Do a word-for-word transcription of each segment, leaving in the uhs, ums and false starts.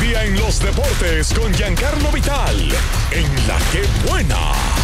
día en los deportes con Giancarlo Vital, en La Que Buena.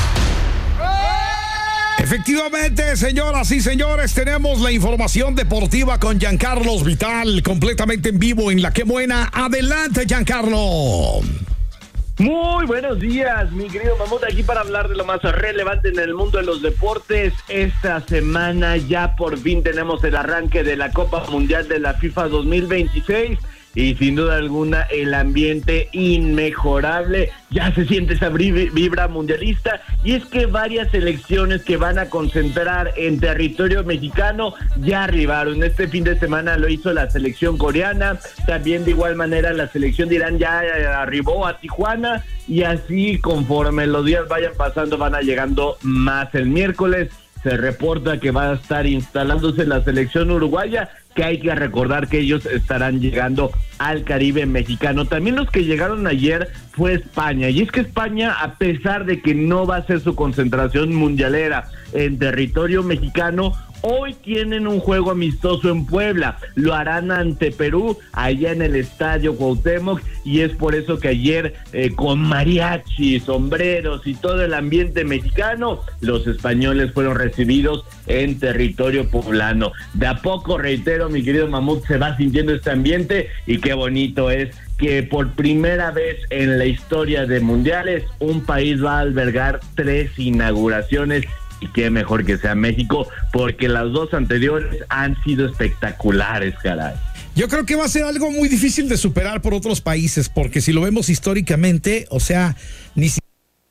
Efectivamente, señoras y señores, tenemos la información deportiva con Giancarlo Vital, completamente en vivo en La Que Buena. Adelante, Giancarlo. Muy buenos días, mi querido Mamut, aquí para hablar de lo más relevante en el mundo de los deportes. Esta semana ya por fin tenemos el arranque de la Copa Mundial de la FIFA dos mil veintiséis y sin duda alguna el ambiente inmejorable. Ya se siente esa vibra mundialista y es que varias selecciones que van a concentrar en territorio mexicano ya arribaron. Este fin de semana lo hizo la selección coreana, también de igual manera la selección de Irán ya arribó a Tijuana y así conforme los días vayan pasando van a llegando más. El miércoles se reporta que va a estar instalándose la selección uruguaya, que hay que recordar que ellos estarán llegando al Caribe mexicano. También los que llegaron ayer fue España, y es que España, a pesar de que no va a ser su concentración mundialera en territorio mexicano, hoy tienen un juego amistoso en Puebla. Lo harán ante Perú, allá en el Estadio Cuauhtémoc, y es por eso que ayer, eh, con mariachi, sombreros y todo el ambiente mexicano, los españoles fueron recibidos en territorio poblano. De a poco, reitero, mi querido Mamut, se va sintiendo este ambiente, y qué bonito es que por primera vez en la historia de mundiales, un país va a albergar tres inauguraciones. Y qué mejor que sea México, porque las dos anteriores han sido espectaculares, caray. Yo creo que va a ser algo muy difícil de superar por otros países, porque si lo vemos históricamente, o sea, ni siquiera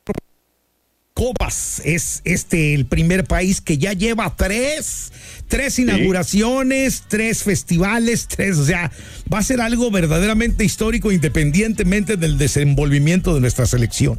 copas es este el primer país que ya lleva tres, tres inauguraciones, ¿sí? tres festivales, tres, o sea, va a ser algo verdaderamente histórico independientemente del desenvolvimiento de nuestra selección.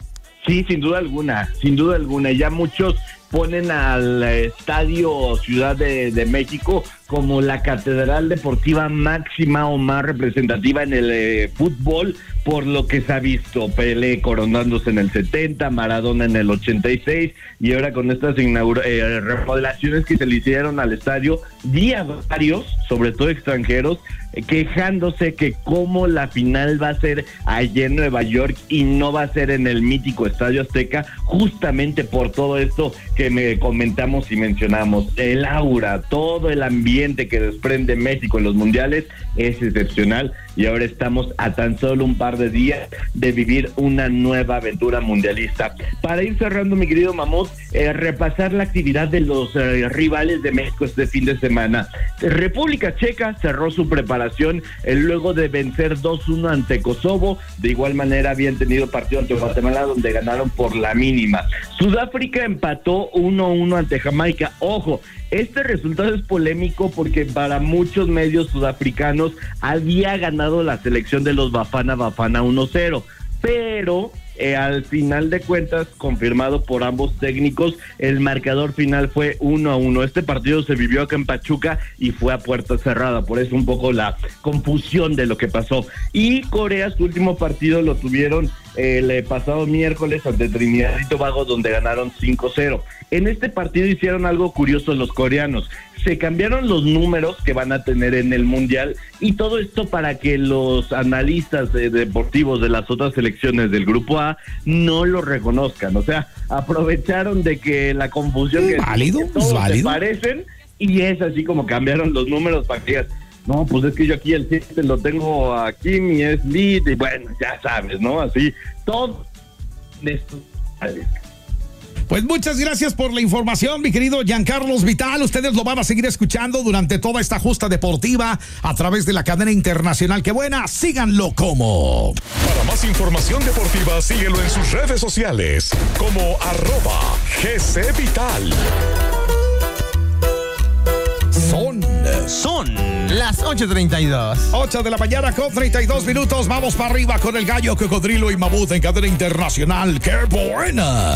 Sí, sin duda alguna, sin duda alguna. Ya muchos ponen al Estadio Ciudad de, de México como la catedral deportiva máxima o más representativa en el eh, fútbol, por lo que se ha visto. Pelé coronándose en el setenta, Maradona en el ochenta y seis, y ahora con estas inaugura- eh, remodelaciones que se le hicieron al estadio, día varios, sobre todo extranjeros, eh, quejándose que cómo la final va a ser allá en Nueva York y no va a ser en el mítico Estadio Azteca, justamente por todo esto que me comentamos y mencionamos. El aura, todo el ambiente que desprende México en los mundiales es excepcional, y ahora estamos a tan solo un par de días de vivir una nueva aventura mundialista. Para ir cerrando, mi querido Mamut, eh, repasar la actividad de los eh, rivales de México este fin de semana. República Checa cerró su preparación eh, luego de vencer dos uno ante Kosovo. De igual manera habían tenido partido ante Guatemala, donde ganaron por la mínima. Sudáfrica empató uno uno ante Jamaica. Ojo, este resultado es polémico porque para muchos medios sudafricanos había ganado la selección de los Bafana Bafana uno cero, pero eh, al final de cuentas, confirmado por ambos técnicos, el marcador final fue uno a uno. Este partido se vivió acá en Pachuca y fue a puerta cerrada, por eso un poco la confusión de lo que pasó. Y Corea, su último partido lo tuvieron el pasado miércoles ante Trinidad y Tobago, donde ganaron cinco cero. En este partido hicieron algo curioso los coreanos. Se cambiaron los números que van a tener en el Mundial, y todo esto para que los analistas de deportivos de las otras selecciones del Grupo A no lo reconozcan. O sea, aprovecharon de que la confusión que, válido, que todos válido. se parecen, y es así como cambiaron los números para que digas, no, pues es que yo aquí el siete lo tengo aquí, mi es lead, y bueno, ya sabes, ¿no? Así, todo esto. Pues muchas gracias por la información, mi querido Giancarlo Vital. Ustedes lo van a seguir escuchando durante toda esta justa deportiva a través de la cadena internacional Que Buena. Síganlo como. Para más información deportiva, síguelo en sus redes sociales como arroba G C Vital. Son. Son las ocho treinta y dos. ocho de la mañana con treinta y dos minutos. Vamos para arriba con el gallo, cocodrilo y mamut en cadena internacional. ¡Qué buena!